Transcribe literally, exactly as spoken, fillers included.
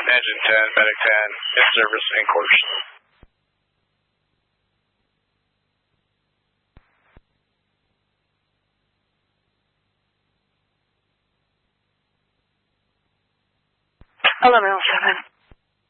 Engine ten, Medic ten, in service, in course. eleven oh seven.